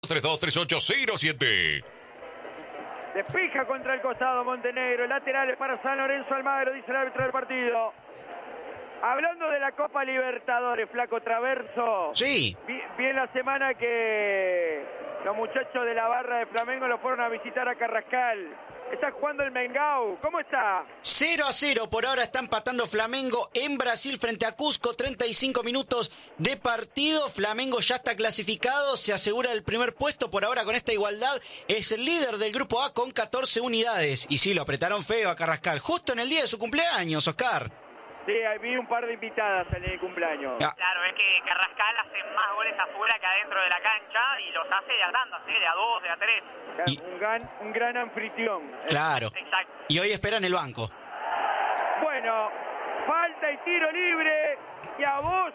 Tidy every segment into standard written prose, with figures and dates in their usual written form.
323807. Despeja contra el costado Montenegro. Laterales para San Lorenzo. Almagro, dice el árbitro del partido. Hablando de la Copa Libertadores, Flaco Traverso. Sí. Vi en la semana que los muchachos de la barra de Flamengo lo fueron a visitar a Carrascal. Está jugando el Mengau. ¿Cómo está? 0-0 por ahora está empatando Flamengo en Brasil frente a Cusco. 35 minutos de partido. Flamengo ya está clasificado, se asegura el primer puesto por ahora con esta igualdad. Es el líder del grupo A con 14 unidades. Y sí, lo apretaron feo a Carrascal justo en el día de su cumpleaños, Oscar. Sí, vi un par de invitadas en el cumpleaños. Claro, es que Carrascal hace más goles afuera que adentro de la cancha y los hace de a tandas, de a 2, de a 3. Un gran anfitrión. Claro. Exacto. Y hoy espera en el banco. Bueno, falta y tiro libre. Y a vos,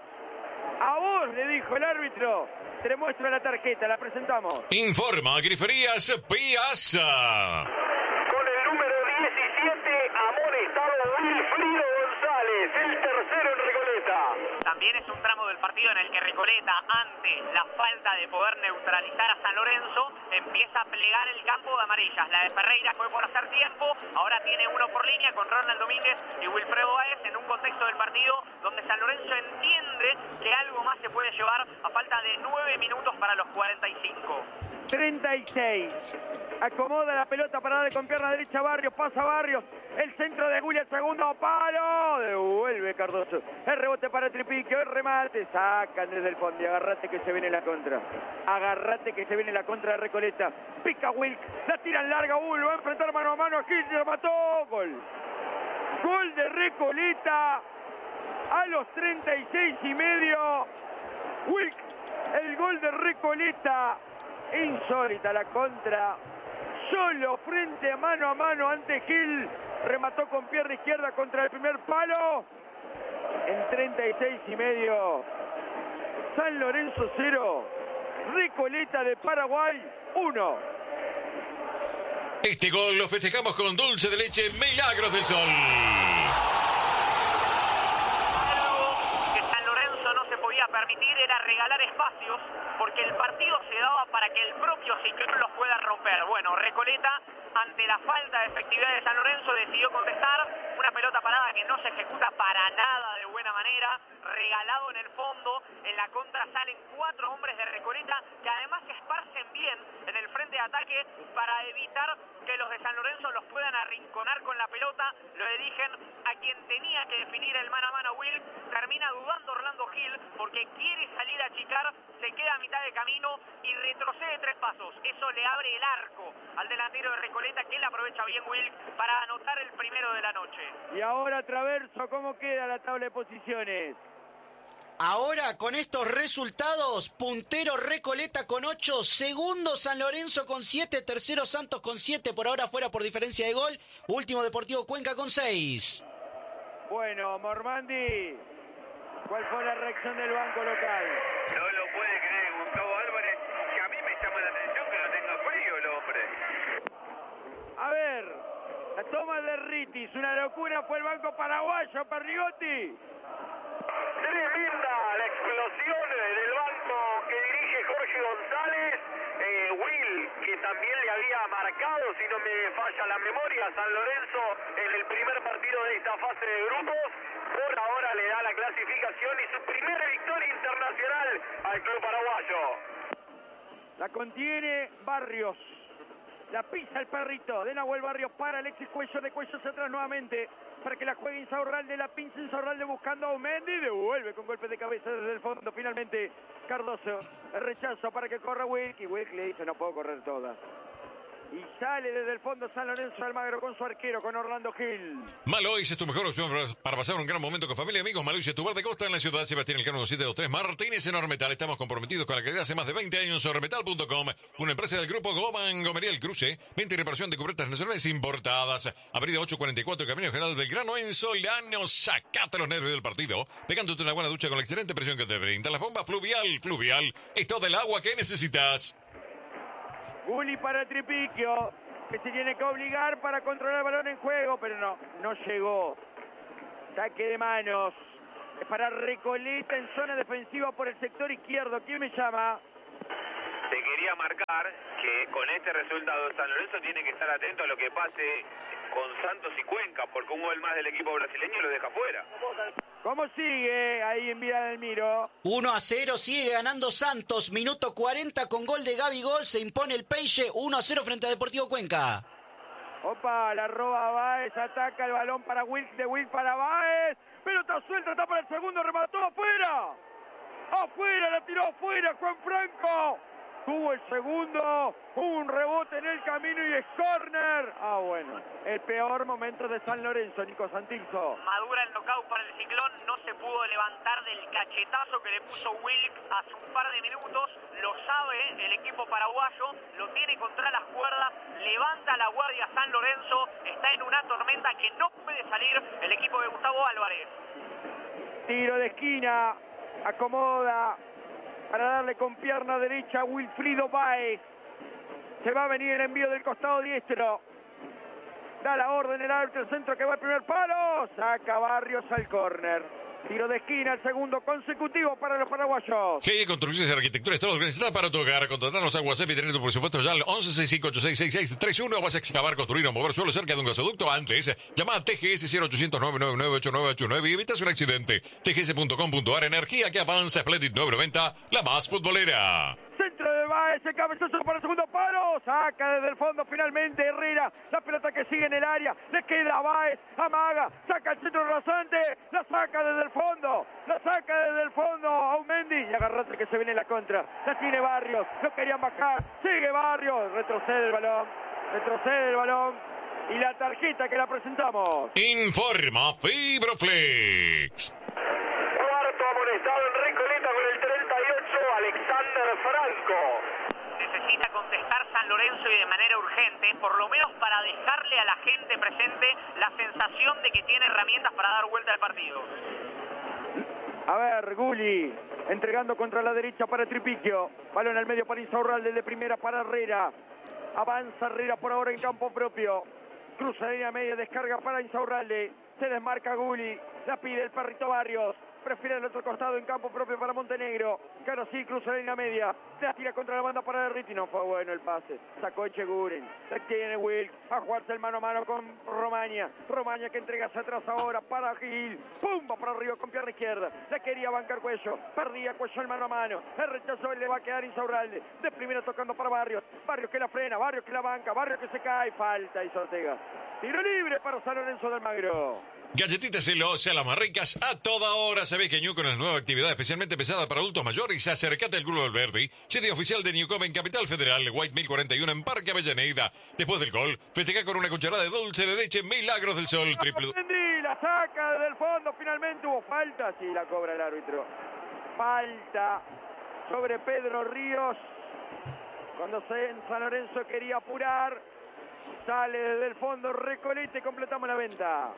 le dijo el árbitro. Te muestro la tarjeta, la presentamos. Informa Griferías Piazza. Con el número 17, amonestado Wilfrido González, el tercero en Recoleta. También es un tramo del partido en el que Recoleta, ante la falta de poder neutralizar a San Lorenzo, empieza a plegar el campo de amarillas. La de Ferreira fue por hacer tiempo, ahora tiene uno por línea con Ronald Domínguez y Wilfredo Báez en un contexto del partido donde San Lorenzo entiende que algo más se puede llevar a falta de 9 minutos para los 45. 36. Acomoda la pelota para darle con pierna derecha a Barrios. Pasa Barrios. El centro de William, segundo palo. Devuelve Cardoso. El rebote para Tripiquio. El remate. Sacan desde el fondo. Y agarrate que se viene la contra. Agarrate que se viene la contra de Recoleta. Pica Wilk. La tiran larga. Lo va a enfrentar mano a mano a Gil. Se lo mató. Gol. Gol de Recoleta. A los 36 y medio. Wilk. El gol de Recoleta. Insólita la contra. Solo frente a mano ante Gil. Remató con pierna izquierda contra el primer palo. En 36 y medio. San Lorenzo 0. Recoleta de Paraguay 1. Este gol lo festejamos con dulce de leche Milagros del Sol. Algo que San Lorenzo no se podía permitir era regalar espacios, porque el partido se daba para que el propio Ciclón los pueda romper. Bueno, Recoleta, ante la falta de efectividad de San Lorenzo, decidió contestar. Una pelota parada que no se ejecuta para nada de buena manera, regalado en el fondo. En la contra salen 4 hombres de Recoleta que además se esparcen bien en el frente de ataque para evitar que los de San Lorenzo los puedan arrinconar con la pelota. Lo dirigen a quien tenía que definir el mano a mano, Will. Termina dudando Orlando Gil porque quiere salir a achicar, se queda a mitad de camino y retrocede 3 pasos. Eso le abre el arco al delantero de Recoleta, que él aprovecha bien, Will, para anotar el primero de la noche. Y ahora Traverso, ¿cómo queda la tabla de posiciones? Ahora, con estos resultados, puntero Recoleta con 8, segundo San Lorenzo con 7, tercero Santos con 7, por ahora fuera por diferencia de gol, último Deportivo Cuenca con 6. Bueno, Mormandi, ¿cuál fue la reacción del banco local? No lo puede creer Gustavo Álvarez, que a mí me llama la atención que no tenga frío el hombre. A ver, la toma de Ritis, una locura, fue el banco paraguayo, Perrigotti. Tremenda la explosión del banco que dirige Jorge González. Will, que también le había marcado, si no me falla la memoria, a San Lorenzo en el primer partido de esta fase de grupos. Por ahora le da la clasificación y su primera victoria internacional al club paraguayo. La contiene Barrios. La pisa el perrito de Nahuel Barrios para Alexis Cuello, de Cuello hacia atrás nuevamente para que la juegue Insaurralde, la pincha Insaurralde buscando a Aumendi, devuelve con golpe de cabeza desde el fondo finalmente Cardoso, el rechazo para que corra Wilk y Wilk le dice no puedo correr toda. Y sale desde el fondo San Lorenzo Almagro con su arquero, con Orlando Gil. Malois es tu mejor opción para pasar un gran momento con familia y amigos. Malois es tu bar de costa en la ciudad de Sebastián Elcano 723 Martínez en Ormetal. Estamos comprometidos con la calidad hace más de 20 años. Ormetal.com, una empresa del grupo Goman Gomería El Cruce. Venta y reparación de cubiertas nacionales importadas. Avenida 844, Camino General Belgrano en Solano. Sacate los nervios del partido, pegándote una buena ducha con la excelente presión que te brinda la bomba Fluvial. Fluvial es todo el agua que necesitas. Gulli para Tripiquio, que se tiene que obligar para controlar el balón en juego, pero no llegó. Saque de manos. Es para Recoleta en zona defensiva por el sector izquierdo. ¿Quién me llama? Te quería marcar que con este resultado San Lorenzo tiene que estar atento a lo que pase con Santos y Cuenca, porque un gol más del equipo brasileño lo deja fuera. ¿Cómo sigue ahí en Villa del Miro? 1-0, sigue ganando Santos. Minuto 40 con gol de Gabigol. Se impone el Peixe 1-0 frente a Deportivo Cuenca. Opa, la roba Báez, ataca el balón para Wilk, de Wilk para Báez. Pelota suelta, está para el segundo, remató afuera. Afuera, la tiró afuera Juan Franco. Tuvo el segundo, un rebote en el camino y es córner. Bueno, el peor momento de San Lorenzo, Nico Santilzo. Madura el knockout para el Ciclón, no se pudo levantar del cachetazo que le puso Wilk hace un par de minutos. Lo sabe el equipo paraguayo, lo tiene contra las cuerdas, levanta la guardia San Lorenzo, está en una tormenta que no puede salir el equipo de Gustavo Álvarez. Tiro de esquina, acomoda para darle con pierna derecha a Wilfrido Báez. Se va a venir el envío del costado diestro. Da la orden el árbitro, el centro que va al primer palo. Saca Barrios al córner. Tiro de esquina, el segundo consecutivo para los paraguayos. GE Construcciones y Arquitecturas, todo lo que necesitas para tu hogar. Contratarnos a WhatsApp y tener tu presupuesto ya al 1165866631. Vas a excavar, construir o mover suelo cerca de un gasoducto. Antes, llama a TGS 0800 999 y evitas un accidente. TGS.com.ar, energía que avanza. Splendid 990, la más futbolera. Centro de Báez, el cabezazo para el segundo palo. Saca desde el fondo finalmente Herrera. La pelota que sigue en el área. Le queda a Báez. Amaga. Saca el centro rasante. La saca desde el fondo. La saca desde el fondo. Aumendi. Y agarrate que se viene la contra. La tiene Barrios. Lo querían bajar. Sigue Barrios. Retrocede el balón. Retrocede el balón. Y la tarjeta que la presentamos. Informa Fibroflex. Cuarto amonestado en Recoleta con el 38, Alexander Franco. Necesita contestar San Lorenzo y de manera urgente, por lo menos para dejarle a la gente presente la sensación de que tiene herramientas para dar vuelta al partido. A ver, Gulli, entregando contra la derecha para Tripiquio. Balón al medio para Insaurralde, de primera para Herrera. Avanza Herrera por ahora en campo propio. Cruza línea media, descarga para Insaurralde. Se desmarca Gulli, la pide el perrito Barrios. Prefiere el otro costado en campo propio para Montenegro. Que ahora sí cruza la línea media. La tira contra la banda para Derriti. No fue bueno el pase. Sacó Echeguren. La tiene Wilk. A jugarse el mano a mano con Romaña. Romaña que entrega hacia atrás ahora para Gil. ¡Pum! Va para arriba con pierna izquierda. La quería bancar Cuello. Perdía Cuello el mano a mano. El rechazo le va a quedar Insaurralde. De primera tocando para Barrios. Barrios que la frena. Barrios que la banca. Barrios que se cae. Falta y Ortega. Tiro libre para San Lorenzo de Almagro. Galletitas Celosa, las más ricas a toda hora. Sabés que Ñuco es una nueva actividad especialmente pesada para adultos mayores. Acércate al Grupo Alberdi, sede oficial de Ñucom en Capital Federal, White 1041 en Parque Avellaneda. Después del gol, festeja con una cucharada de dulce de leche Milagros del Sol. La saca desde el fondo, finalmente hubo falta. Sí, la cobra el árbitro. Falta sobre Pedro Ríos. Cuando San Lorenzo quería apurar, sale desde el fondo Recoleta y completamos la venta.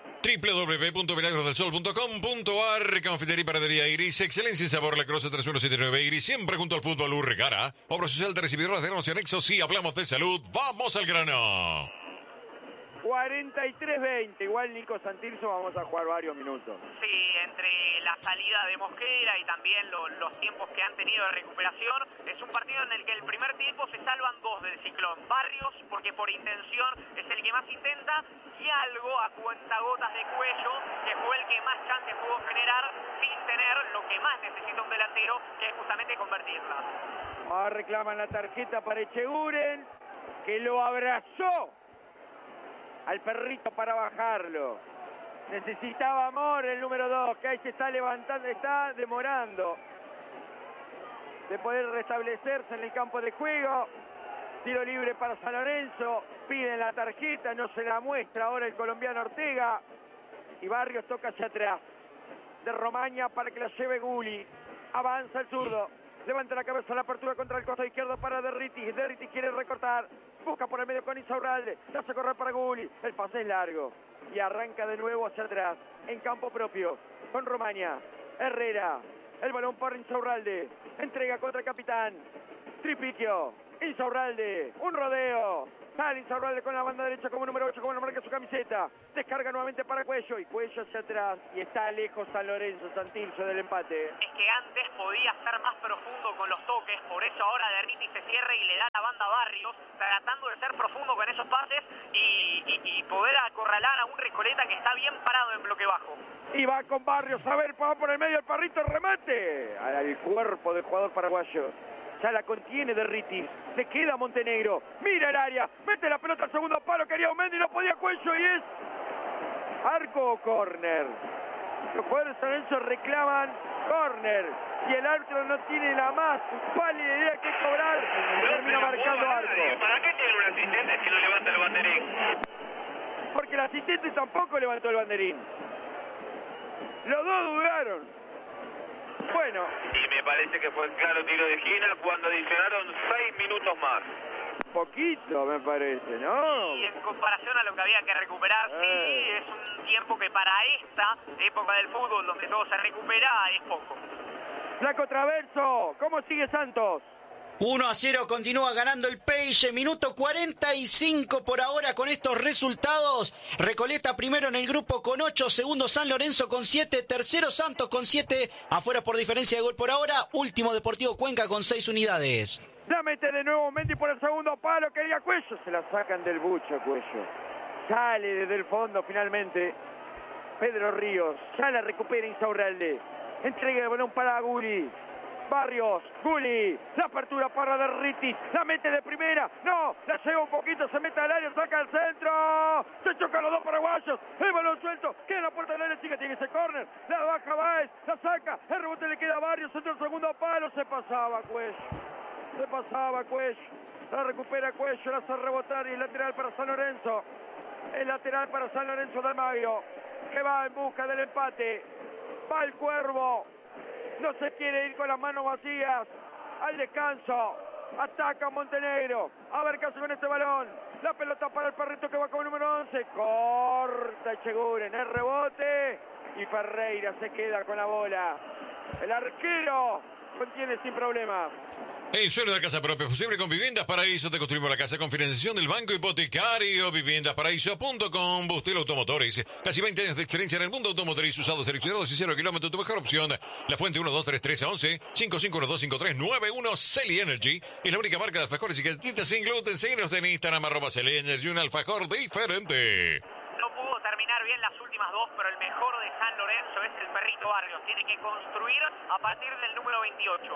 www.milagrosdelsol.com.ar. Confitería y Panadería Iris, excelencia y sabor, La Croce 3179 Iris, siempre junto al fútbol Urregara. Obra social de recibidoras de granos y anexos. Sí, hablamos de salud, vamos al grano. 43-20, igual Nico Santilzo vamos a jugar varios minutos. Sí, entre la salida de Mosquera y también los tiempos que han tenido de recuperación, es un partido en el que el primer tiempo se salvan dos del Ciclón. Barrios, porque por intención es el que más intenta, y algo a cuentagotas de Cuello, que fue el que más chance pudo generar sin tener lo que más necesita un delantero, que es justamente convertirla. Ahora reclaman la tarjeta para Echeguren, que lo abrazó al perrito para bajarlo. Necesitaba amor el número 2, que ahí se está levantando, está demorando de poder restablecerse en el campo de juego. Tiro libre para San Lorenzo, piden la tarjeta, no se la muestra ahora el colombiano Ortega. Y Barrios toca hacia atrás. De Romaña para que la lleve Gulli. Avanza el zurdo. Levanta la cabeza a la apertura contra el costado izquierdo para Derriti. Derriti quiere recortar. Busca por el medio con Insaurralde. La hace correr para Gulli. El pase es largo. Y arranca de nuevo hacia atrás. En campo propio. Con Romaña. Herrera. El balón para Insaurralde. Entrega contra el capitán. Tripiquio. Insaurralde. Un rodeo. Sale Insaurralde con la banda derecha como número 8, como lo marca su camiseta. Descarga nuevamente para Cuello y Cuello hacia atrás. Y está lejos San Lorenzo, Santilce del empate. Es que antes podía ser más profundo con los toques, por eso ahora Derriti se cierra y le da la banda a Barrios, tratando de ser profundo con esos pases y poder acorralar a un Recoleta que está bien parado en bloque bajo. Y va con Barrios, a ver, va por el medio el Parrito, remate. Al cuerpo del jugador paraguayo. Ya la contiene Derriti, se queda Montenegro, mira el área, mete la pelota al segundo palo, quería Aumendi, no podía Cuello y es arco o córner. Los jugadores de San Lorenzo reclaman córner y el árbitro no tiene la más pálida idea que cobrar, termina marcando arco. ¿Para qué tiene un asistente si no levanta el banderín? Porque el asistente tampoco levantó el banderín. Los dos dudaron. Bueno. Y me parece que fue claro tiro de esquina cuando adicionaron 6 minutos más. Poquito me parece, ¿no? Y en comparación a lo que había que recuperar, sí, es un tiempo que para esta época del fútbol donde todo se recupera es poco. Flaco Traverso, ¿cómo sigue Santos? 1-0 continúa ganando el Peixe, minuto 45 por ahora con estos resultados. Recoleta primero en el grupo con 8, segundo San Lorenzo con 7, tercero Santos con 7, afuera por diferencia de gol por ahora, último Deportivo Cuenca con 6 unidades. La mete de nuevo Mendy por el segundo palo, quería Cuello, se la sacan del bucho Cuello. Sale desde el fondo finalmente Pedro Ríos, ya la recupera Insaurralde, entrega el balón para Guli. Barrios, Guli, la apertura para Derriti, la mete de primera, no, la lleva un poquito, se mete al área, saca al centro, se chocan los dos paraguayos, el balón suelto, queda en la puerta del área, chica, tiene ese córner, la baja Baez, la saca, el rebote le queda a Barrios, centro el segundo palo, se pasaba Cuello, la recupera Cuello, la hace rebotar y el lateral para San Lorenzo, de Almagro, que va en busca del empate, va el Cuervo. No se quiere ir con las manos vacías. Al descanso. Ataca Montenegro. A ver qué hace con este balón. La pelota para el Perrito que va con el número 11. Corta Echeguren. El rebote. Y Ferreira se queda con la bola. El arquero contiene sin problema. El sueño de casa propia posible con Viviendas Paraíso. Te construimos la casa con financiación del Banco Hipotecario. Viviendasparaíso.com. Bustel Automotores. Casi 20 años de experiencia en el mundo automotriz. Usados, seleccionados y 0 kilómetros. Tu mejor opción. La Fuente 123311 55125391. Celi Energy. Es la única marca de alfajores y galletitas sin gluten. Síguenos en Instagram @Celi Energy. Un alfajor diferente. No pudo terminar bien las últimas dos, pero el mejor de San Lorenzo es el Perrito Barrios. Tiene que construir a partir del número 28.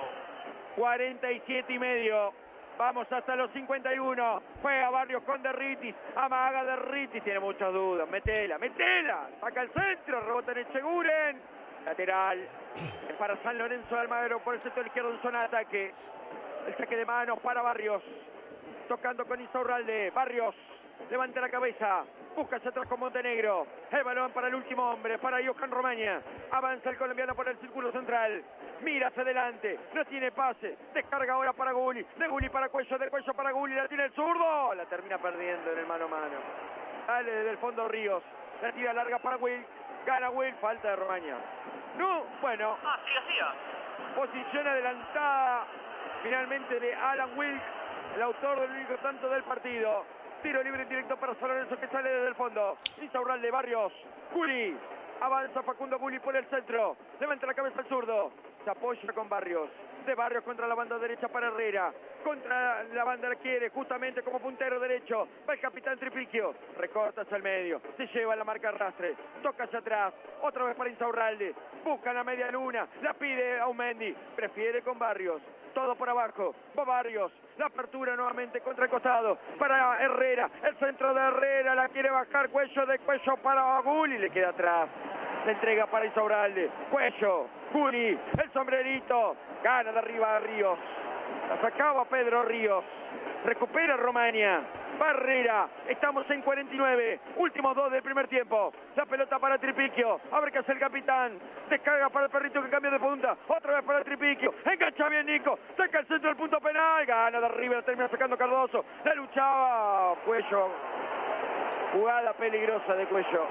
47 y medio. Vamos hasta los 51. Juega Barrios con Derriti. Amaga Derriti. Tiene muchas dudas. Metela. Saca el centro. Rebota en Echeguren. Lateral. Es para San Lorenzo de Almagro por el sector izquierdo en zona de ataque. El saque de manos para Barrios. Tocando con Insaurralde. Barrios. Levanta la cabeza. Busca hacia atrás con Montenegro. El balón para el último hombre. Para Johan Romaña. Avanza el colombiano por el círculo central. Mira hacia adelante. No tiene pase. Descarga ahora para Guli. De Guli para Cuello. De Cuello para Guli. La tiene el zurdo. La termina perdiendo en el mano a mano. Sale desde el fondo Ríos. La tira larga para Will. Gana Will. Falta de Romaña. No, bueno. Siga. Posición adelantada. Finalmente de Alan Wilk. El autor del único tanto del partido. Tiro libre en directo para San Lorenzo que sale desde el fondo. Insaurralde, Barrios. Guli. Avanza Facundo Guli por el centro. Levanta la cabeza al zurdo. Se apoya con Barrios. De Barrios contra la banda derecha para Herrera. Contra la banda la quiere justamente como puntero derecho. Va el capitán Tripiquio. Recorta hacia el medio. Se lleva la marca arrastre. Toca hacia atrás. Otra vez para Insaurralde. Buscan a media luna. La pide Aumendi. Prefiere con Barrios. Todo por abajo. Va Barrios. La apertura nuevamente contra el costado. Para Herrera. El centro de Herrera. La quiere bajar. Cuello de Cuello para Guli. Le queda atrás. La entrega para Insaurralde. Cuello. Guli. El sombrerito. Gana de arriba a Ríos. La sacaba Pedro Ríos. Recupera Romaña. Barrera. Estamos en 49. Últimos 2 del primer tiempo. La pelota para Tripiquio. A ver qué hace el capitán. Descarga para el Perrito que cambia de punta. Otra vez para el Tripiquio. Engancha bien Nico. Saca el centro del punto penal. Gana de arriba. Termina sacando Cardoso. La luchaba Cuello. Jugada peligrosa de Cuello.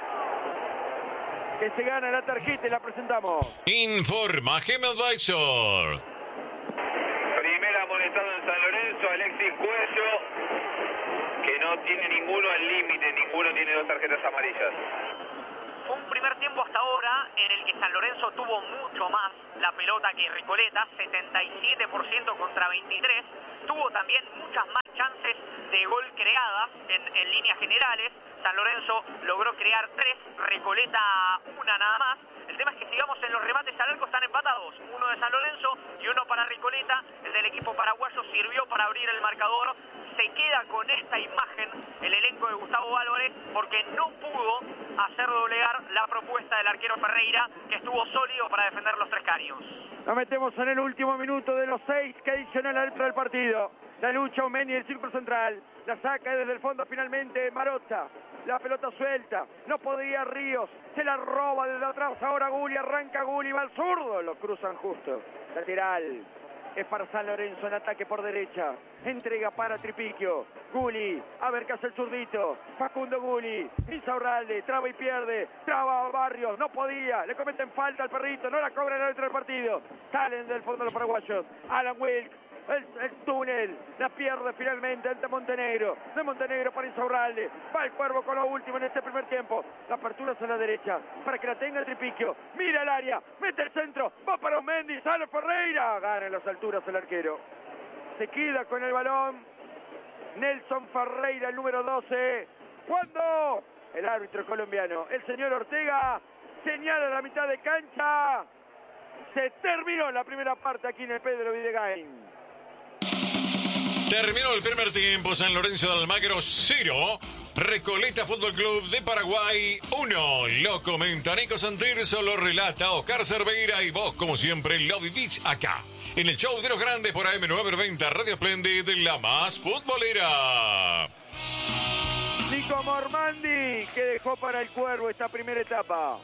Que se gana la tarjeta y la presentamos. Informa Gem Advisor. Primer amonestado en San Lorenzo, Alexis Cuello, que no no tiene ninguno al límite, ninguno tiene 2 tarjetas amarillas. Fue un primer tiempo hasta ahora en el que San Lorenzo tuvo mucho más la pelota que Recoleta, 77% contra 23. Tuvo también muchas más chances de gol creadas en líneas generales. San Lorenzo logró crear 3, Recoleta 1 nada más. El tema es que sigamos en los remates al arco, están empatados. Uno de San Lorenzo y uno para Recoleta. El del equipo paraguayo sirvió para abrir el marcador. Se queda con esta imagen el elenco de Gustavo Álvarez porque no pudo hacer doblegar la propuesta del arquero Ferreira, que estuvo sólido para defender los 3 caños. Nos metemos en el último minuto de los 6 que adicional dentro del partido. La lucha Omendi del círculo central. La saca desde el fondo finalmente Marotta. La pelota suelta. No podía Ríos. Se la roba desde atrás. Ahora Gulli. Arranca Gulli. Va al zurdo. Lo cruzan justo. Lateral. Es para San Lorenzo en ataque por derecha. Entrega para Tripiquio. Gulli. A ver qué hace el zurdito. Facundo Gulli. Insaurralde. Traba y pierde. Traba Barrios. No podía. Le cometen falta al perrito. No la cobra el árbitro del partido. Salen del fondo los paraguayos. Alan Wilk. El túnel, la pierde finalmente ante Montenegro. De Montenegro para Insaurralde. Va el Cuervo con lo último en este primer tiempo. La apertura hacia la derecha para que la tenga Tripiquio. Mira el área, mete el centro. Va para Omendi, sale Ferreira. Gana en las alturas el arquero. Se queda con el balón Nelson Ferreira, el número 12. ¿Cuándo? El árbitro colombiano, el señor Ortega, señala la mitad de cancha. Se terminó la primera parte aquí en el Pedro Videgain. Terminó el primer tiempo, San Lorenzo de Almagro 0, Recoleta Fútbol Club de Paraguay 1. Lo comenta Nico Santirso, lo relata Oscar Cerveira y vos, como siempre, lo vivís acá, en el show de los grandes por AM990 Radio Splendid, la más futbolera. Nico Mormandi, que dejó para el Cuervo esta primera etapa.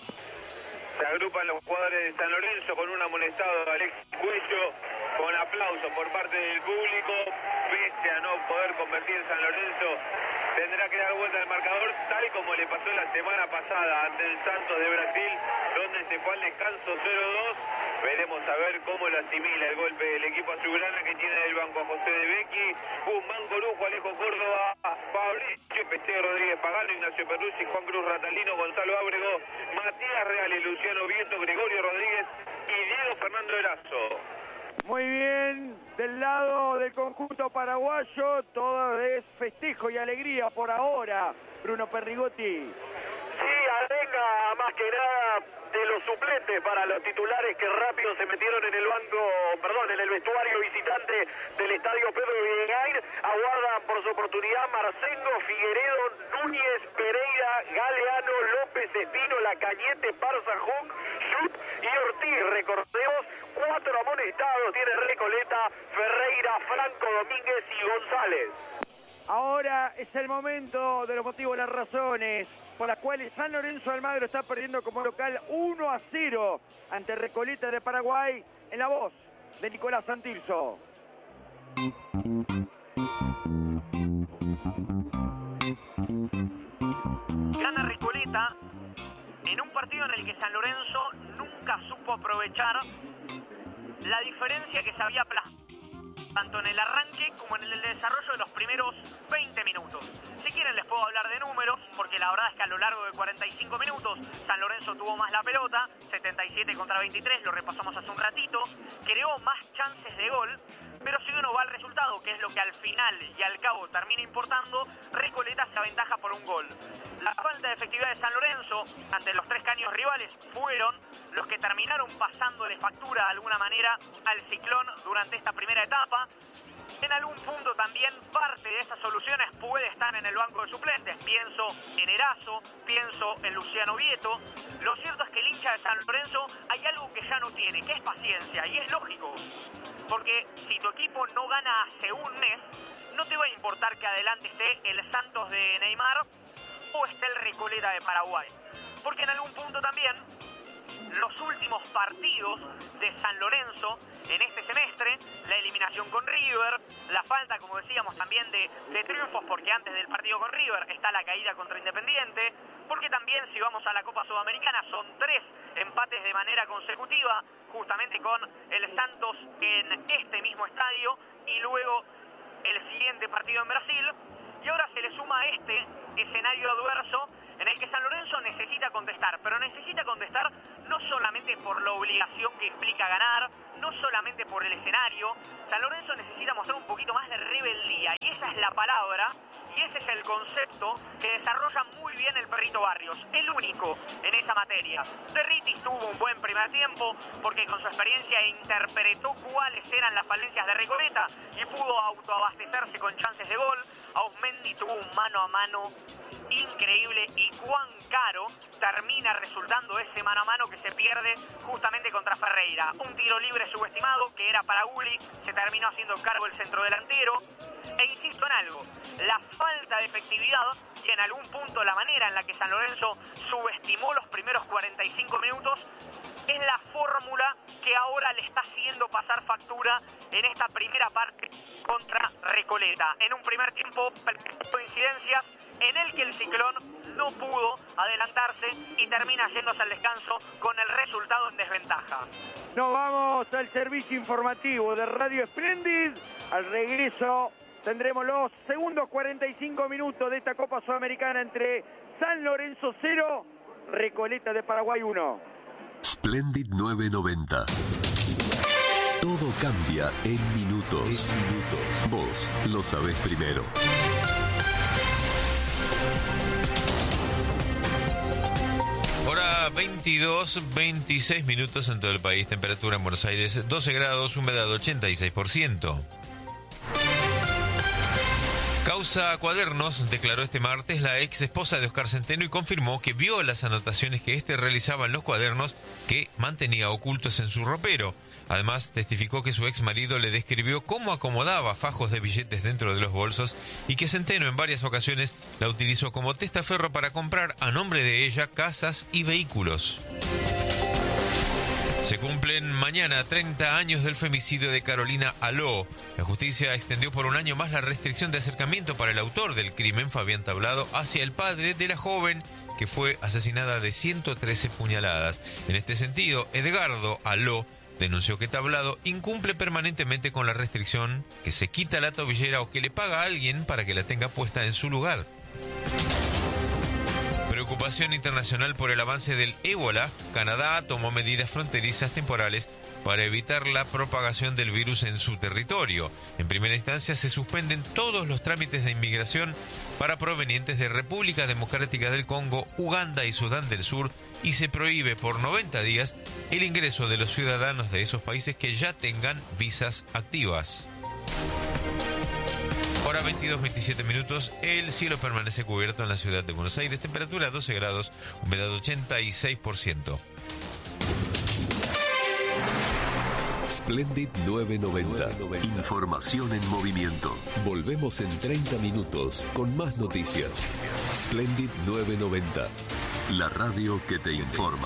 Se agrupan los jugadores de San Lorenzo con un amonestado Alex Cuello, con aplausos por parte del público. Pese a no poder convertir San Lorenzo, tendrá que dar vuelta al marcador, tal como le pasó la semana pasada ante el Santos de Brasil, donde se fue al descanso 0-2. Veremos a ver cómo lo asimila el golpe del equipo azulgrana, que tiene del banco a José de Becchi, Guzmán Corujo, Alejo Córdoba, Fabricio Pecheo, Rodríguez Pagano, Ignacio Perruzzi, Juan Cruz Ratalino, Gonzalo Ábrego, Matías Reales, Luciano Vieto, Gregorio Rodríguez y Diego Fernando Erazo. Muy bien, del lado del conjunto paraguayo, todo es festejo y alegría por ahora. Bruno Perrigotti. Sí, arenga más que nada de los suplentes para los titulares que rápido se metieron en el en el vestuario visitante del estadio Pedro Videgain. Aguardan por su oportunidad Marcengo, Figueredo, Núñez, Pereira, Galeano, López, Espino, Lacañete, Parza, Huck, Schut y Ortiz. Recordemos, 4 amonestados tiene Recoleta, Ferreira, Franco, Domínguez y González. Ahora es el momento de los motivos, las razones por las cuales San Lorenzo de Almagro está perdiendo como local 1-0 ante Recoleta de Paraguay, en la voz de Nicolás Santirso. Gana Recoleta en un partido en el que San Lorenzo nunca supo aprovechar la diferencia que se había plasmado tanto en el arranque como en el desarrollo de los primeros 20 minutos. Si quieren les puedo hablar de números, porque la verdad es que a lo largo de 45 minutos San Lorenzo tuvo más la pelota, 77 contra 23, lo repasamos hace un ratito, creó más chances de gol, pero si uno va al resultado, que es lo que al final y al cabo termina importando, Recoleta se aventaja por un gol. La falta de efectividad de San Lorenzo ante los 3 caños rivales fueron los que terminaron pasándole factura de alguna manera al Ciclón durante esta primera etapa. En algún punto también parte de esas soluciones puede estar en el banco de suplentes. Pienso en Erazo, pienso en Luciano Vieto. Lo cierto es que el hincha de San Lorenzo hay algo que ya no tiene, que es paciencia, y es lógico. Porque si tu equipo no gana hace un mes, no te va a importar que adelante esté el Santos de Neymar o esté el Recoleta de Paraguay. Porque en algún punto también los últimos partidos de San Lorenzo en este semestre, la eliminación con River, la falta, como decíamos, también de triunfos, porque antes del partido con River está la caída contra Independiente, porque también si vamos a la Copa Sudamericana son 3 empates de manera consecutiva, justamente con el Santos en este mismo estadio y luego el siguiente partido en Brasil. Y ahora se le suma este escenario adverso en el que San Lorenzo necesita contestar, pero necesita contestar no solamente por la obligación que implica ganar, no solamente por el escenario. San Lorenzo necesita mostrar un poquito más de rebeldía, y esa es la palabra, y ese es el concepto que desarrolla muy bien el Perrito Barrios, el único en esa materia. Derritis tuvo un buen primer tiempo porque con su experiencia interpretó cuáles eran las falencias de Recoleta y pudo autoabastecerse con chances de gol. Auzmendi tuvo un mano a mano increíble, y cuán caro termina resultando ese mano a mano que se pierde justamente contra Ferreira. Un tiro libre subestimado que era para Gulli, se terminó haciendo cargo el centrodelantero. E insisto en algo, la falta de efectividad y en algún punto la manera en la que San Lorenzo subestimó los primeros 45 minutos es la fórmula que ahora le está haciendo pasar factura en esta primera parte contra Recoleta. En un primer tiempo, coincidencias en el que el Ciclón no pudo adelantarse y termina yéndose al descanso con el resultado en desventaja. Nos vamos al servicio informativo de Radio Splendid. Al regreso tendremos los segundos 45 minutos de esta Copa Sudamericana entre San Lorenzo 0, Recoleta de Paraguay 1. Splendid 990. Todo cambia en minutos. Vos lo sabés primero. Hora 22:26 minutos en todo el país. Temperatura en Buenos Aires 12 grados, humedad 86%. Causa Cuadernos declaró este martes la ex esposa de Oscar Centeno y confirmó que vio las anotaciones que éste realizaba en los cuadernos que mantenía ocultos en su ropero. Además, testificó que su ex marido le describió cómo acomodaba fajos de billetes dentro de los bolsos y que Centeno en varias ocasiones la utilizó como testaferro para comprar a nombre de ella casas y vehículos. Se cumplen mañana 30 años del femicidio de Carolina Aló. La justicia extendió por un año más la restricción de acercamiento para el autor del crimen, Fabián Tablado, hacia el padre de la joven que fue asesinada de 113 puñaladas. En este sentido, Edgardo Aló denunció que Tablado incumple permanentemente con la restricción, que se quita la tobillera o que le paga a alguien para que la tenga puesta en su lugar. Preocupación internacional por el avance del ébola. Canadá tomó medidas fronterizas temporales para evitar la propagación del virus en su territorio. En primera instancia, se suspenden todos los trámites de inmigración para provenientes de República Democrática del Congo, Uganda y Sudán del Sur, y se prohíbe por 90 días el ingreso de los ciudadanos de esos países que ya tengan visas activas. Hora 22:27 minutos, el cielo permanece cubierto en la ciudad de Buenos Aires, temperatura 12 grados, humedad 86%. Splendid 990. Información en movimiento. Volvemos en 30 minutos con más noticias. Splendid 990. La radio que te informa.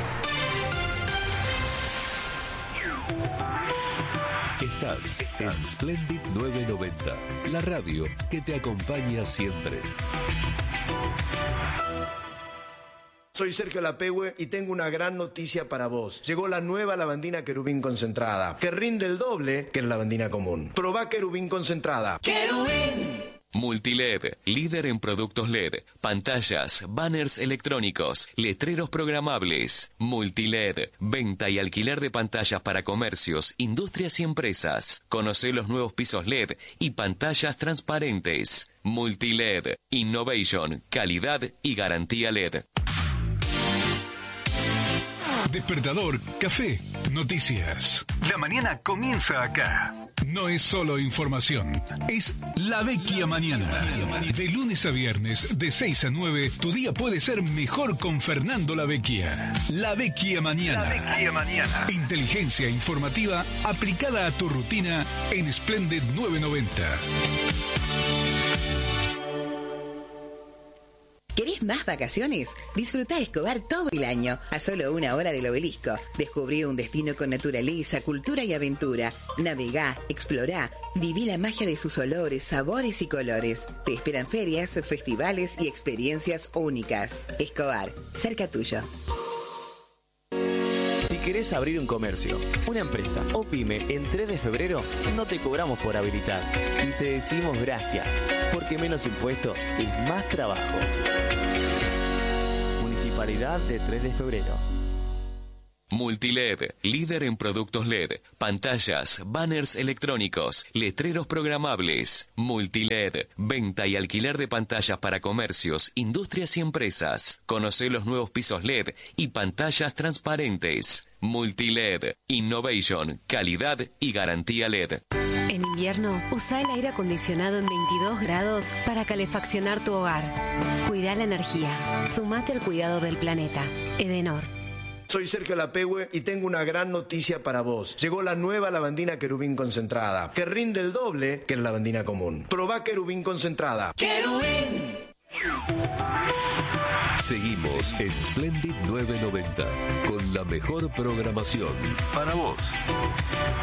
Estás en Splendid 990. La radio que te acompaña siempre. Soy Sergio Lapehue y tengo una gran noticia para vos. Llegó la nueva lavandina Querubín concentrada, que rinde el doble que la lavandina común. Probá Querubín concentrada. ¡Querubín! Multiled, líder en productos LED, pantallas, banners electrónicos, letreros programables. Multiled, venta y alquiler de pantallas para comercios, industrias y empresas. Conocé los nuevos pisos LED y pantallas transparentes. Multiled, innovation, calidad y garantía LED. Despertador, café, noticias. La mañana comienza acá. No es solo información, es La Vecchia Mañana. De lunes a viernes, de 6 a 9, tu día puede ser mejor con Fernando La Vecchia. La Vecchia Mañana. La Vecchia Mañana. Inteligencia informativa aplicada a tu rutina en Splendid 990. ¿Querés más vacaciones? Disfrutá Escobar todo el año, a solo 1 hora del Obelisco. Descubrí un destino con naturaleza, cultura y aventura. Navegá, explorá, viví la magia de sus olores, sabores y colores. Te esperan ferias, festivales y experiencias únicas. Escobar, cerca tuyo. Si querés abrir un comercio, una empresa o pyme en 3 de febrero, no te cobramos por habilitar. Y te decimos gracias, porque menos impuestos es más trabajo. Municipalidad de 3 de febrero. Multiled, líder en productos LED, pantallas, banners electrónicos, letreros programables. Multiled, venta y alquiler de pantallas para comercios, industrias y empresas. Conoce los nuevos pisos LED y pantallas transparentes. Multiled, innovation, calidad y garantía LED. En invierno, usa el aire acondicionado en 22 grados para calefaccionar tu hogar. Cuida la energía. Sumate al cuidado del planeta. Edenor. Soy Sergio Lapehue y tengo una gran noticia para vos. Llegó la nueva lavandina Querubín concentrada, que rinde el doble que la lavandina común. Probá Querubín concentrada. ¡Querubín! Seguimos en Splendid 990 con la mejor programación para vos.